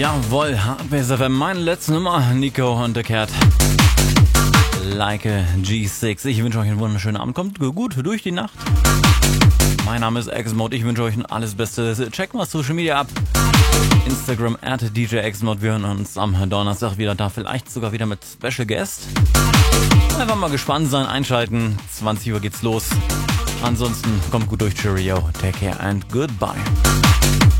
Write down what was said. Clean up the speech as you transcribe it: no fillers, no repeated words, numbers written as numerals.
Jawohl, Hardbase FM, meine letzte Nummer, Nico und der Cat. Like a G6. Ich wünsche euch einen wunderschönen Abend. Kommt gut durch die Nacht. Mein Name ist X-Mode. Ich wünsche euch alles Beste. Checkt mal Social Media ab. Instagram @DJXmode. Wir hören uns am Donnerstag wieder da. Vielleicht sogar wieder mit Special Guest. Einfach mal gespannt sein, einschalten. 20 Uhr geht's los. Ansonsten kommt gut durch. Cheerio. Take care and goodbye.